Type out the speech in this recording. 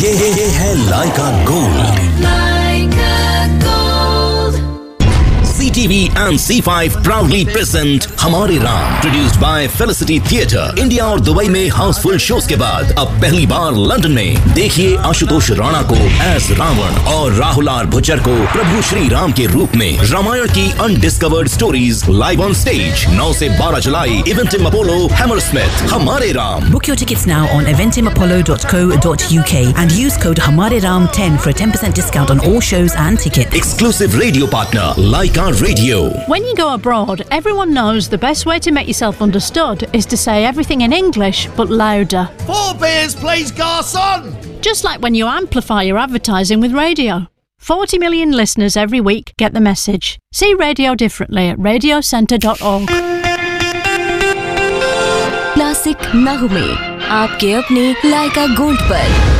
ये है लाइका gold. CTV and C5 proudly present हमारे Ram, produced by Felicity Theatre। India और दुबई में हाउसफुल शोज के बाद अब पहली बार लंदन में देखिए आशुतोष राणा को एज रावण और राहुल आर भुच्चर को प्रभु श्री राम के रूप में। रामायण की undiscovered stories live on stage 9 से 12 जुलाई, इवेंटिम अपोलो, हैमरस्मिथ। हमारे Ram. Book your tickets now on eventimapollo.co.uk and use code HamareRam10 for a 10% discount on all shows and tickets. Exclusive radio partner Laika Radio। When you go abroad, everyone knows the best way to make yourself understood is to say everything in English but louder. 4 beers, please, garçon! Just like when you amplify your advertising with radio. 40 million listeners every week get the message. See radio differently at radiocentre.org. Classic नगमे आपके अपने लाइका gold पर।